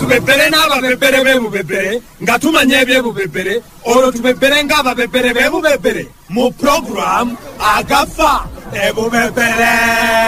tubebere n'ababebere b'ebubebere nga tumanya ebyebubebere olwo tubebere ng'ababebere b'ebubebere mu program agafa ebubebere.